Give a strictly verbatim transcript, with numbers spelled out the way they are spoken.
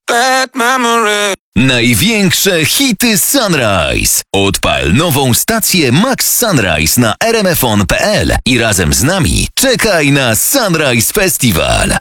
bad memory. Największe hity Sunrise. Odpal nową stację Max Sunrise na r m f on kropka p l i razem z nami czekaj na Sunrise Festival.